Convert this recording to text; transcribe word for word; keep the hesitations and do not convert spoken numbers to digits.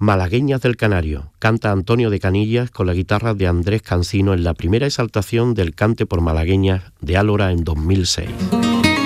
Malagueñas del Canario, canta Antonio de Canillas con la guitarra de Andrés Cansino en la primera exaltación del cante por malagueñas de Álora en dos mil seis.